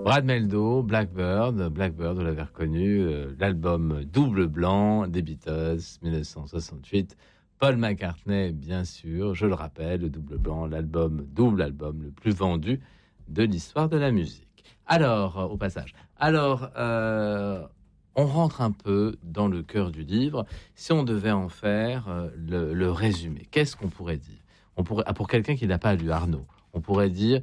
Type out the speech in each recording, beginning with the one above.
Brad Mehldau, Blackbird, vous l'avez reconnu, l'album Double Blanc des Beatles, 1968. Paul McCartney, bien sûr, je le rappelle, le Double Blanc, double album le plus vendu de l'histoire de la musique. Alors, au passage, on rentre un peu dans le cœur du livre. Si on devait en faire le résumé, qu'est-ce qu'on pourrait dire ? Pour quelqu'un qui n'a pas lu Arnaud, on pourrait dire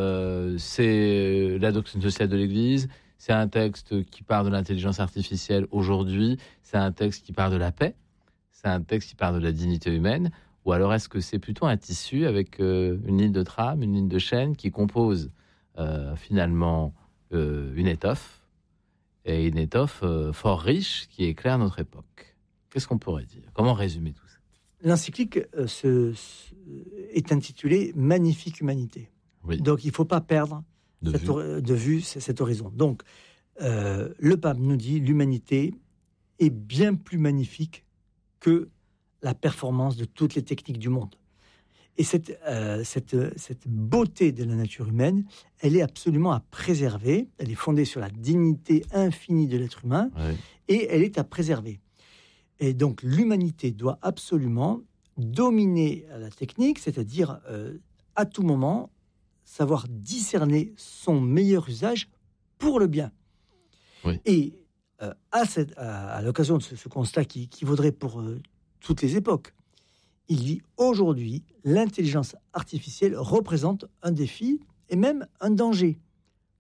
c'est la doctrine sociale de l'Église, c'est un texte qui parle de l'intelligence artificielle aujourd'hui, c'est un texte qui parle de la paix, c'est un texte qui parle de la dignité humaine, ou alors est-ce que c'est plutôt un tissu avec une ligne de trame, une ligne de chaîne qui compose finalement une étoffe, et une étoffe fort riche qui éclaire notre époque. Qu'est-ce qu'on pourrait dire ? Comment résumer tout ça ? L'encyclique est intitulée « Magnifique humanité ». Oui. Donc, il ne faut pas perdre de vue cet horizon. Donc, le pape nous dit l'humanité est bien plus magnifique que la performance de toutes les techniques du monde. Et cette beauté de la nature humaine, elle est absolument à préserver. Elle est fondée sur la dignité infinie de l'être humain, oui. Et elle est à préserver. Et donc, l'humanité doit absolument dominer la technique, c'est-à-dire à tout moment savoir discerner son meilleur usage pour le bien. Oui. Et à l'occasion de ce constat qui vaudrait pour toutes les époques, il dit aujourd'hui, l'intelligence artificielle représente un défi et même un danger. Pourquoi ?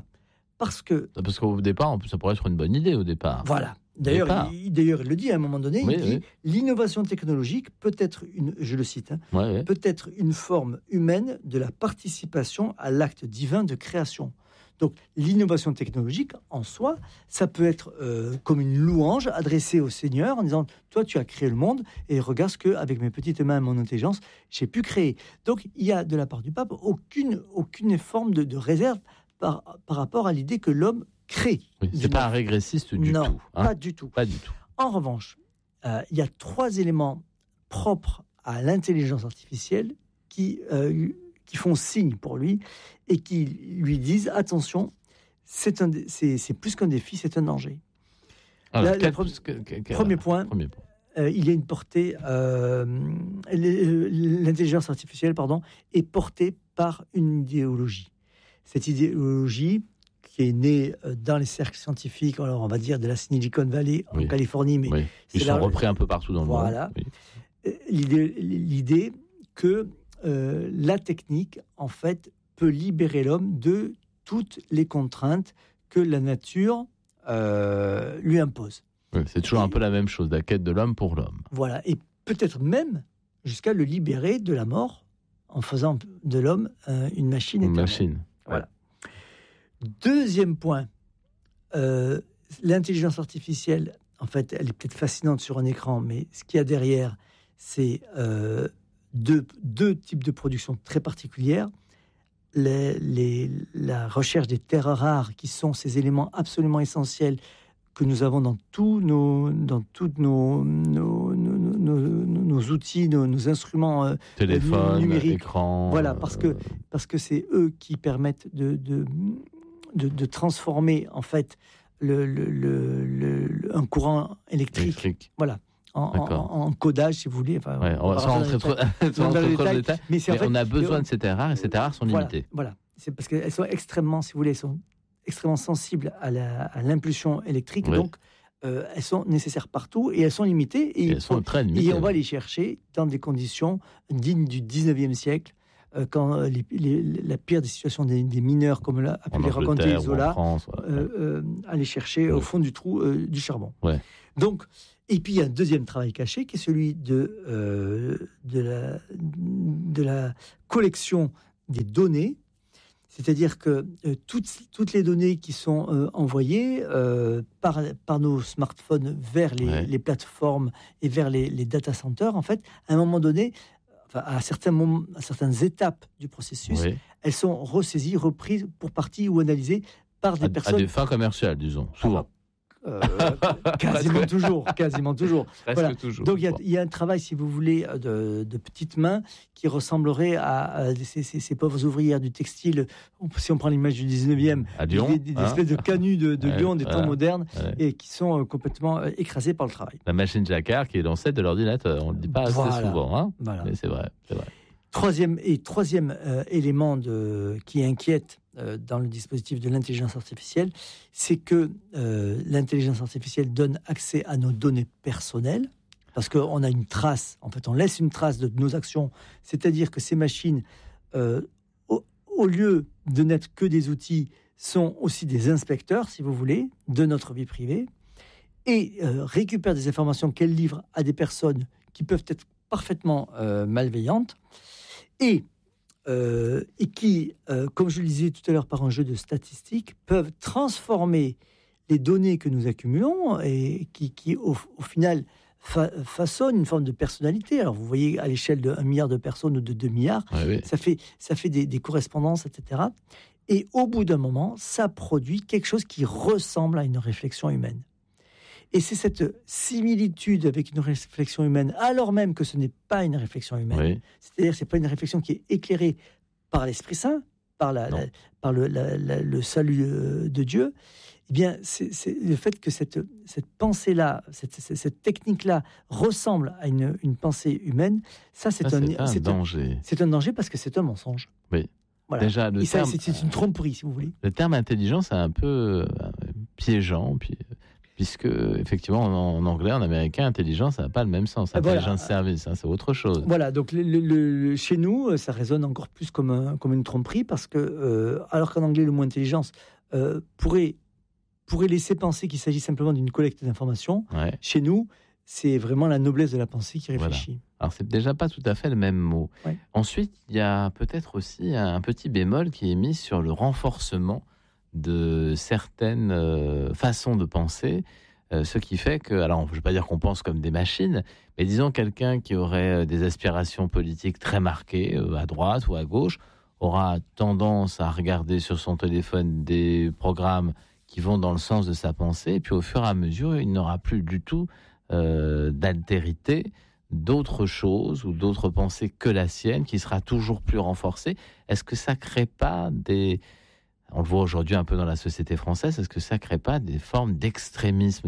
Parce qu'au départ, ça pourrait être une bonne idée au départ. Voilà. D'ailleurs, il le dit à un moment donné, il dit l'innovation technologique peut être je le cite, peut être une forme humaine de la participation à l'acte divin de création. Donc, l'innovation technologique, en soi, ça peut être comme une louange adressée au Seigneur en disant « Toi, tu as créé le monde et regarde ce qu'avec mes petites mains et mon intelligence, j'ai pu créer. » Donc, il y a de la part du pape aucune forme de réserve par rapport à l'idée que l'homme crée. Oui, c'est pas un régressiste du tout. Non, pas du tout. Pas du tout. En revanche, il y a 3 éléments propres à l'intelligence artificielle qui font signe pour lui et qui lui disent attention, c'est plus qu'un défi, c'est un danger. Alors, premier point, il y a une portée. L'intelligence artificielle, est portée par une idéologie. Cette idéologie qui est née dans les cercles scientifiques, alors on va dire de la Silicon Valley en Californie, mais ils sont repris un peu partout dans le monde. Voilà. L'idée que la technique, en fait, peut libérer l'homme de toutes les contraintes que la nature lui impose. Oui, c'est toujours un peu la même chose, la quête de l'homme pour l'homme. Voilà, et peut-être même jusqu'à le libérer de la mort en faisant de l'homme une machine éternelle. Une machine. Voilà. Deuxième point, l'intelligence artificielle, en fait, elle est peut-être fascinante sur un écran, mais ce qu'il y a derrière, c'est deux types de production très particulières. La recherche des terres rares, qui sont ces éléments absolument essentiels que nous avons dans tous nos outils, nos instruments téléphone, numériques. Écran. Voilà, parce que c'est eux qui permettent de transformer en fait un courant électrique. Voilà. En codage, si vous voulez. Enfin, on va rentrer trop dans le détail, mais on a besoin de ces terres rares, et ces terres rares sont limitées. Voilà. C'est parce qu'elles sont extrêmement, si vous voulez, extrêmement sensibles à l'impulsion électrique, donc elles sont nécessaires partout et elles sont limitées. Et elles sont très limitées. Et on va les chercher dans des conditions dignes du 19e siècle, quand la pire des situations des mineurs, comme a pu les raconter Zola, aller chercher au fond du trou du charbon. Ouais. Donc, et puis il y a un deuxième travail caché qui est celui de la collection des données, c'est-à-dire que toutes les données qui sont envoyées par nos smartphones vers les plateformes et vers les data centers, en fait, à un moment donné, à certaines étapes du processus, elles sont ressaisies, reprises pour partie ou analysées par des personnes... À des fins commerciales, disons, souvent. Quasiment toujours. Presque toujours. Donc il y a un travail, si vous voulez, de petites mains qui ressemblerait à ces pauvres ouvrières du textile. Si on prend l'image du 19e, à Lyon, des espèces de canuts de Lyon, des temps modernes, et qui sont complètement écrasés par le travail. La machine Jacquard qui est l'ancêtre de l'ordinateur. On ne le dit pas assez souvent, hein, mais c'est vrai. Troisième élément qui inquiète dans le dispositif de l'intelligence artificielle, c'est que l'intelligence artificielle donne accès à nos données personnelles, parce qu'on a une trace, en fait on laisse une trace de nos actions, c'est-à-dire que ces machines, au lieu de n'être que des outils, sont aussi des inspecteurs, si vous voulez, de notre vie privée, et récupèrent des informations qu'elles livrent à des personnes qui peuvent être parfaitement malveillantes, et qui, comme je le disais tout à l'heure par un jeu de statistiques, peuvent transformer les données que nous accumulons et qui au final, façonnent une forme de personnalité. Alors, vous voyez, à l'échelle de 1 milliard de personnes ou de 2 milliards, ça fait des correspondances, etc. Et au bout d'un moment, ça produit quelque chose qui ressemble à une réflexion humaine. Et c'est cette similitude avec une réflexion humaine, alors même que ce n'est pas une réflexion humaine. C'est-à-dire que ce n'est pas une réflexion qui est éclairée par l'Esprit Saint, par le salut de Dieu. Eh bien, c'est le fait que cette pensée-là, cette technique-là ressemble à une pensée humaine, ça, c'est un danger. C'est un danger parce que c'est un mensonge. Oui. Voilà. Déjà, c'est une tromperie, si vous voulez. Le terme intelligence est un peu piégeant, puisque, effectivement, en anglais, en américain, intelligence, ça n'a pas le même sens. Intelligence service, c'est autre chose. Voilà, donc chez nous, ça résonne encore plus comme une tromperie, parce que, alors qu'en anglais, le mot intelligence pourrait laisser penser qu'il s'agit simplement d'une collecte d'informations, chez nous, c'est vraiment la noblesse de la pensée qui réfléchit. Voilà. Alors, c'est déjà pas tout à fait le même mot. Ensuite, il y a peut-être aussi un petit bémol qui est mis sur le renforcement de certaines façons de penser, ce qui fait que, alors je ne veux pas dire qu'on pense comme des machines, mais disons quelqu'un qui aurait des aspirations politiques très marquées, à droite ou à gauche, aura tendance à regarder sur son téléphone des programmes qui vont dans le sens de sa pensée, et puis au fur et à mesure, il n'aura plus du tout d'altérité, d'autres choses ou d'autres pensées que la sienne, qui sera toujours plus renforcée. Est-ce que ça ne crée pas on le voit aujourd'hui un peu dans la société française, est-ce que ça ne crée pas des formes d'extrémisme ?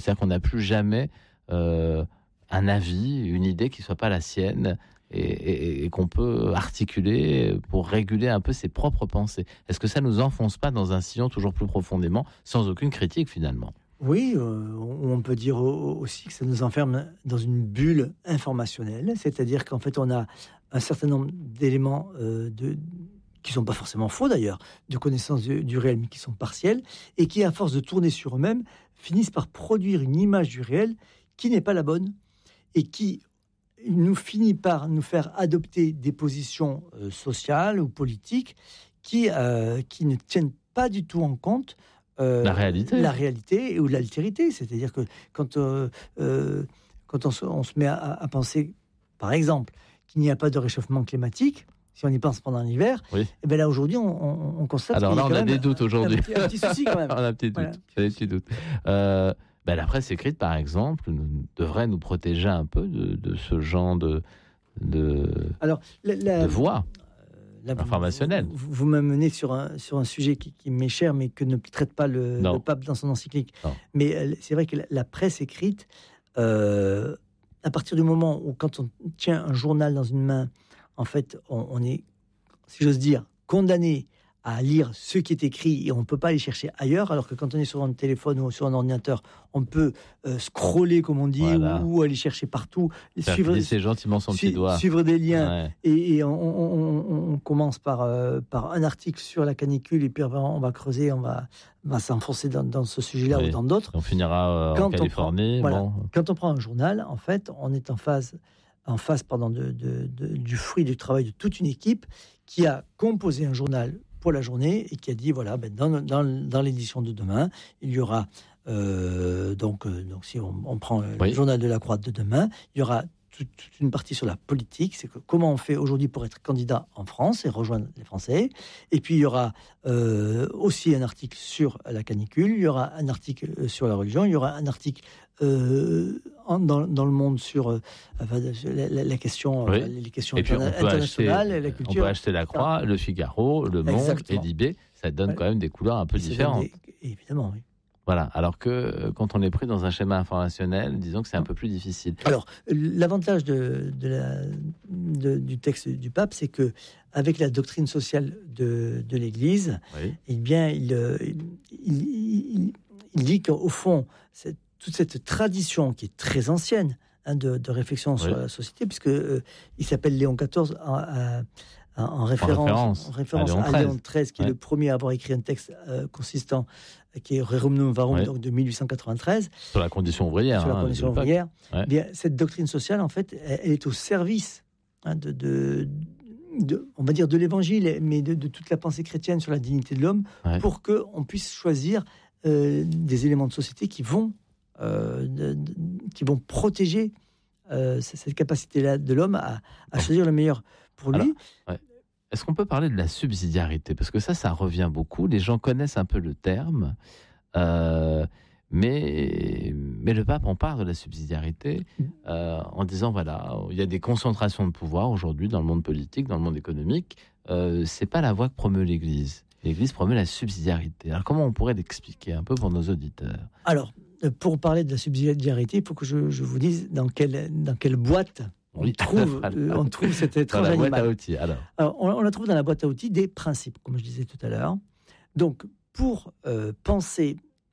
C'est-à-dire qu'on n'a plus jamais un avis, une idée qui ne soit pas la sienne et qu'on peut articuler pour réguler un peu ses propres pensées. Est-ce que ça ne nous enfonce pas dans un sillon toujours plus profondément, sans aucune critique finalement ? Oui, on peut dire aussi que ça nous enferme dans une bulle informationnelle, c'est-à-dire qu'en fait on a un certain nombre d'éléments qui ne sont pas forcément faux d'ailleurs, de connaissance du réel, mais qui sont partiels, et qui, à force de tourner sur eux-mêmes, finissent par produire une image du réel qui n'est pas la bonne, et qui finit par nous faire adopter des positions sociales ou politiques qui ne tiennent pas du tout en compte la réalité ou l'altérité. C'est-à-dire que quand on se met à penser, par exemple, qu'il n'y a pas de réchauffement climatique, si on y pense pendant l'hiver, et bien là aujourd'hui on constate. Alors là on a des doutes aujourd'hui. Un petit souci quand même. On a un petit doute. Des petits doutes. La presse écrite, par exemple, devrait nous protéger un peu de ce genre de voix informationnelle. Vous m'amenez sur un sujet qui m'est cher, mais que ne traite pas le pape dans son encyclique. Non. Mais c'est vrai que la presse écrite, à partir du moment où, quand on tient un journal dans une main, en fait, on est, si j'ose dire, condamné à lire ce qui est écrit et on ne peut pas aller chercher ailleurs, alors que quand on est sur un téléphone ou sur un ordinateur, on peut scroller, comme on dit, ou aller chercher partout, suivre gentiment son petit doigt, suivre des liens. Et on commence par un article sur la canicule, et puis on va creuser, on va s'enfoncer dans ce sujet-là ou dans d'autres. On finira en Californie. Quand on prend un journal, en fait, on est en face du fruit du travail de toute une équipe qui a composé un journal pour la journée et qui a dit dans l'édition de demain, il y aura donc si on prend le journal de la Croix de demain, il y aura toute une partie sur la politique, c'est que comment on fait aujourd'hui pour être candidat en France et rejoindre les Français. Et puis il y aura aussi un article sur la canicule, il y aura un article sur la religion, il y aura un article dans le monde sur la question, les questions internationales, la culture. On peut acheter La Croix, Le Figaro, Le Monde et Libé. Ça donne quand même des couleurs un peu différentes. Évidemment, oui. Voilà, alors que quand on est pris dans un schéma informationnel, disons que c'est un peu plus difficile. Alors, l'avantage du texte du pape, c'est que avec la doctrine sociale de l'Église, eh bien, il dit qu'au fond, toute cette tradition qui est très ancienne de réflexion sur la société, puisque il s'appelle Léon XIV en référence à Léon XIII, qui est le premier à avoir écrit un texte consistant, qui est Rerum Novarum, donc de 1893. Sur la condition ouvrière. Sur la condition ouvrière. Bien, cette doctrine sociale, en fait, elle est au service on va dire, de l'Évangile, mais de toute la pensée chrétienne sur la dignité de l'homme, pour qu'on puisse choisir des éléments de société qui vont protéger cette capacité-là de l'homme à choisir le meilleur pour lui. Alors, est-ce qu'on peut parler de la subsidiarité ? Parce que ça revient beaucoup. Les gens connaissent un peu le terme, mais le pape en parle de la subsidiarité en disant, voilà, il y a des concentrations de pouvoir aujourd'hui dans le monde politique, dans le monde économique. C'est pas la voie que promeut l'Église. L'Église promeut la subsidiarité. Alors comment on pourrait l'expliquer un peu pour nos auditeurs ? Alors, pour parler de la subsidiarité, il faut que je vous dise dans quelle boîte on trouve cet étrange dans la animal. Boîte à outils, alors on la trouve dans la boîte à outils des principes, comme je disais tout à l'heure. Donc, pour penser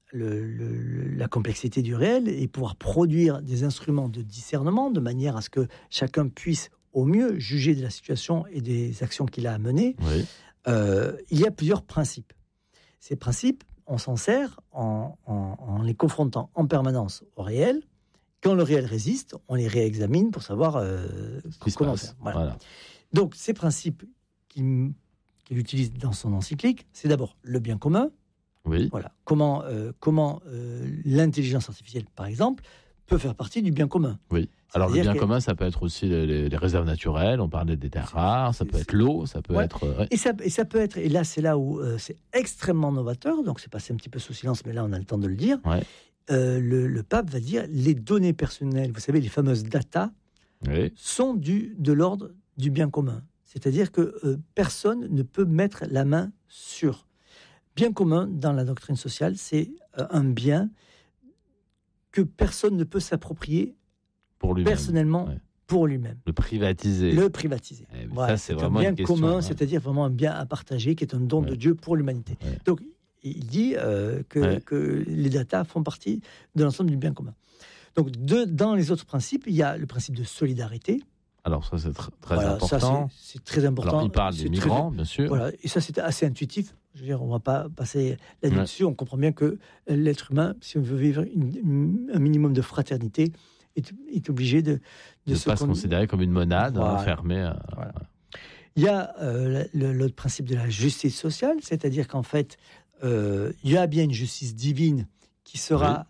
la complexité du réel et pouvoir produire des instruments de discernement de manière à ce que chacun puisse au mieux juger de la situation et des actions qu'il a à mener, il y a plusieurs principes. Ces principes, on s'en sert en les confrontant en permanence au réel. Quand le réel résiste, on les réexamine pour savoir comment faire. Voilà. Donc, ces principes qu'il utilise dans son encyclique, c'est d'abord le bien commun. Oui. Voilà. Comment l'intelligence artificielle, par exemple, peut faire partie du bien commun. Oui. Alors, le bien commun, ça peut être aussi les réserves naturelles. On parlait des terres rares, ça peut être l'eau, ça peut être... Et ça peut être... Et là, c'est là où c'est extrêmement novateur. Donc, c'est passé un petit peu sous silence, mais là, on a le temps de le dire. Le pape va dire les données personnelles, vous savez, les fameuses data, sont de l'ordre du bien commun. C'est-à-dire que personne ne peut mettre la main sur. Bien commun, dans la doctrine sociale, c'est un bien que personne ne peut s'approprier personnellement pour lui-même. Le privatiser. Voilà, c'est vraiment un bien commun, c'est-à-dire vraiment un bien à partager, qui est un don de Dieu pour l'humanité. Donc, il dit que les datas font partie de l'ensemble du bien commun. Donc, dans les autres principes, il y a le principe de solidarité. Alors ça, c'est très important. Ça, c'est très important. Alors, il parle des migrants, bien sûr. Voilà, et ça, c'est assez intuitif. Je veux dire, on ne va pas passer là-dessus. On comprend bien que l'être humain, si on veut vivre un minimum de fraternité, est obligé de ne pas se considérer comme une monade enfermée. Voilà. Il y a l'autre principe de la justice sociale, c'est-à-dire qu'en fait, il y a bien une justice divine qui sera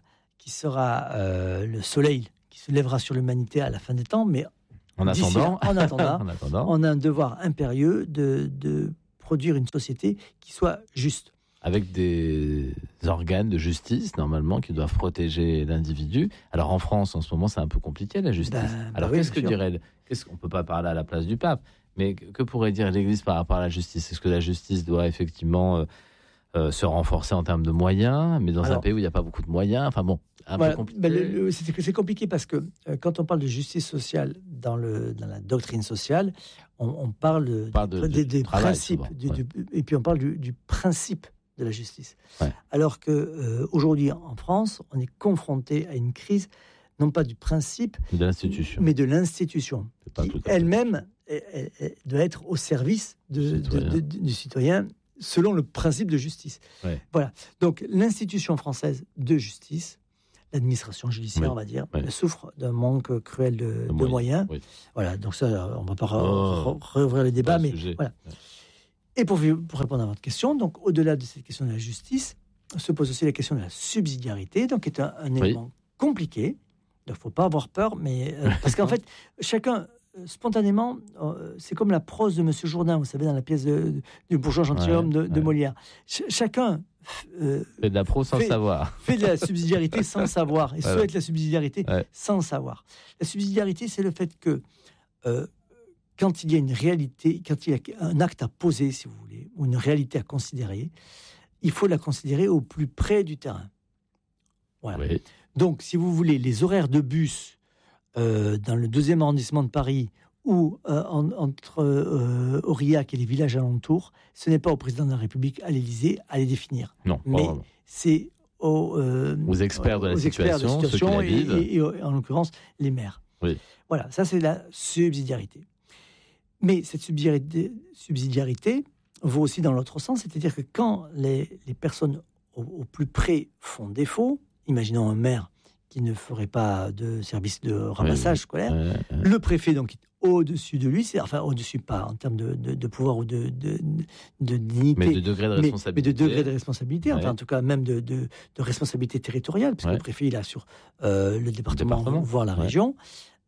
le soleil qui se lèvera sur l'humanité à la fin des temps, mais en attendant, on a un devoir impérieux de produire une société qui soit juste. Avec des organes de justice, normalement, qui doivent protéger l'individu. Alors en France, en ce moment, c'est un peu compliqué, la justice. Alors qu'est-ce que dirait... On ne peut pas parler à la place du pape, mais que pourrait dire l'Église par rapport à la justice ? Est-ce que la justice doit effectivement se renforcer en termes de moyens, mais dans un pays où il n'y a pas beaucoup de moyens, enfin bon, peu compliqué. C'est compliqué parce que quand on parle de justice sociale dans la doctrine sociale, on parle des principes, et puis on parle du principe de la justice. Alors qu'aujourd'hui, en France, on est confronté à une crise, non pas du principe, mais de l'institution, qui elle-même doit être au service du citoyen, selon le principe de justice. Voilà. Donc, l'institution française de justice, l'administration judiciaire, on va dire, souffre d'un manque cruel de moyens. Voilà. Donc ça, on ne va pas réouvrir le débat, mais voilà. Et pour répondre à votre question, donc au-delà de cette question de la justice, se pose aussi la question de la subsidiarité, donc qui est un élément compliqué, il ne faut pas avoir peur, mais parce qu'en fait, chacun, spontanément, c'est comme la prose de M. Jourdain, vous savez, dans la pièce du bourgeois gentilhomme de Molière. Chacun fait de la prose sans savoir. Fait de la subsidiarité sans savoir, et souhaite la subsidiarité sans savoir. La subsidiarité, c'est le fait que quand il y a une réalité, quand il y a un acte à poser, si vous voulez, ou une réalité à considérer, il faut la considérer au plus près du terrain. Voilà. Oui. Donc, si vous voulez, les horaires de bus dans le 2e arrondissement de Paris ou entre Aurillac et les villages alentours, ce n'est pas au président de la République, à l'Élysée, à les définir. Non, mais c'est aux experts de la situation, ceux qui la vivent. Et en l'occurrence, les maires. Oui. Voilà, ça c'est la subsidiarité. Mais cette subsidiarité vaut aussi dans l'autre sens, c'est-à-dire que quand les personnes au plus près font défaut, imaginons un maire qui ne ferait pas de service de ramassage scolaire, le préfet donc est au-dessus de lui, enfin au-dessus pas en termes de pouvoir ou de dignité, mais de degré de responsabilité. Mais de degré de responsabilité, enfin en tout cas même de responsabilité territoriale, puisque le préfet il a sur le département voire la région,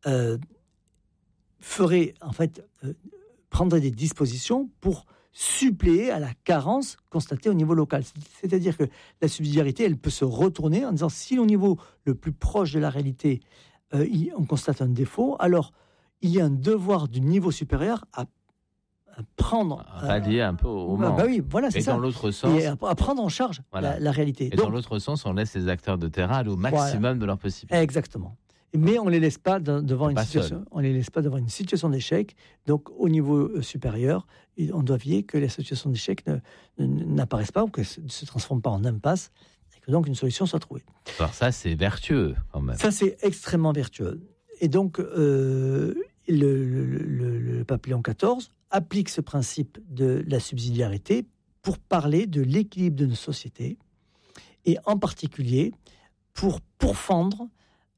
ferait en fait prendrait des dispositions pour suppléer à la carence constatée au niveau local. C'est-à-dire que la subsidiarité, elle peut se retourner en disant si au niveau le plus proche de la réalité, on constate un défaut, alors il y a un devoir du niveau supérieur à prendre... À rallier un peu au manque. Oui, voilà, c'est ça. Et dans l'autre sens... Et à prendre en charge la réalité. Et donc, dans l'autre sens, on laisse les acteurs de terrain aller au maximum de leurs possibilités. Exactement. Mais on ne les laisse pas devant une situation d'échec. Donc, au niveau supérieur, on doit veiller que les situations d'échec n'apparaissent pas ou qu'elles ne se transforment pas en impasse et que donc une solution soit trouvée. Alors ça, c'est vertueux quand même. Ça, c'est extrêmement vertueux. Et donc, le pape Léon XIV applique ce principe de la subsidiarité pour parler de l'équilibre de nos sociétés et en particulier pour pourfendre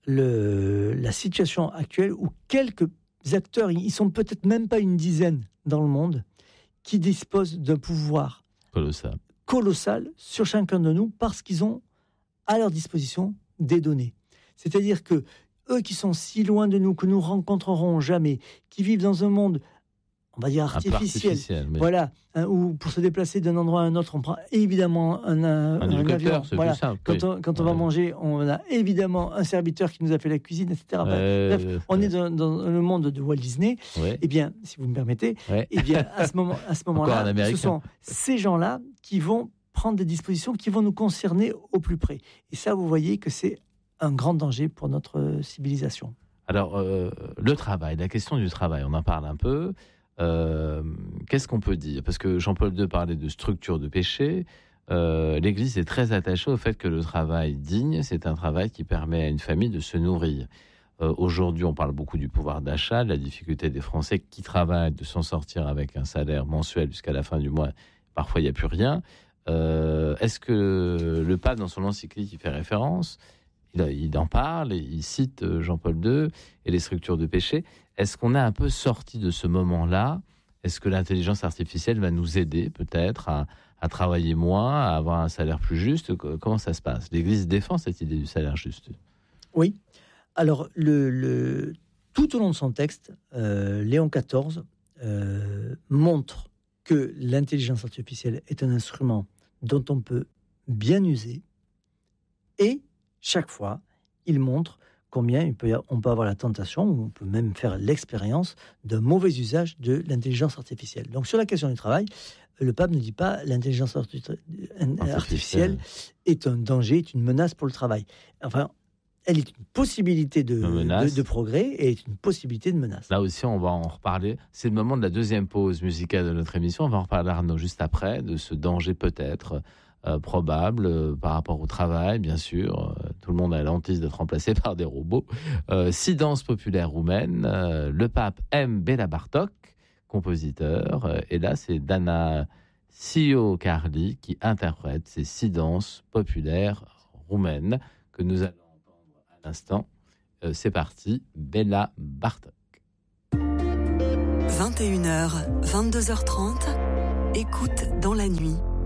la situation actuelle où quelques acteurs, ils sont peut-être même pas une dizaine dans le monde, qui disposent d'un pouvoir colossal sur chacun de nous parce qu'ils ont à leur disposition des données. C'est-à-dire que eux qui sont si loin de nous, que nous rencontrerons jamais, qui vivent dans un monde, on va dire artificiel, mais... voilà, où pour se déplacer d'un endroit à un autre, on prend évidemment un avion. Voilà. Quand on va manger, on a évidemment un serviteur qui nous a fait la cuisine, etc. Bref, on est dans le monde de Walt Disney. Eh bien, si vous me permettez, eh bien, à ce moment-là, ce sont ces gens-là qui vont prendre des dispositions qui vont nous concerner au plus près. Et ça, vous voyez que c'est un grand danger pour notre civilisation. Alors, le travail, la question du travail, on en parle un peu. Qu'est-ce qu'on peut dire ? Parce que Jean-Paul II parlait de structure de péché. L'Église est très attachée au fait que le travail digne, c'est un travail qui permet à une famille de se nourrir. Aujourd'hui, on parle beaucoup du pouvoir d'achat, de la difficulté des Français qui travaillent de s'en sortir avec un salaire mensuel jusqu'à la fin du mois. Parfois, il n'y a plus rien. Est-ce que le pape, dans son encyclique, il fait référence ? Il en parle, il cite Jean-Paul II et les structures de péché. Est-ce qu'on a un peu sorti de ce moment-là ? Est-ce que l'intelligence artificielle va nous aider peut-être à travailler moins, à avoir un salaire plus juste ? Comment ça se passe ? L'Église défend cette idée du salaire juste. Oui. Alors, tout au long de son texte, Léon XIV montre que l'intelligence artificielle est un instrument dont on peut bien user et chaque fois, il montre combien on peut avoir la tentation, ou on peut même faire l'expérience d'un mauvais usage de l'intelligence artificielle. Donc sur la question du travail, le pape ne dit pas l'intelligence artificielle est un danger, est une menace pour le travail. Enfin, elle est une possibilité de progrès et est une possibilité de menace. Là aussi, on va en reparler. C'est le moment de la deuxième pause musicale de notre émission. On va en reparler, Arnaud, juste après, de ce danger peut-être probable par rapport au travail, bien sûr. Tout le monde a l'hantise d'être remplacé par des robots. 6 danses populaires roumaines. Le pape aime Béla Bartók, compositeur. Et là, c'est Dana Ciocarli qui interprète ces 6 danses populaires roumaines que nous allons entendre à l'instant. C'est parti, Béla Bartók. 21h, 22h30, écoute dans la nuit.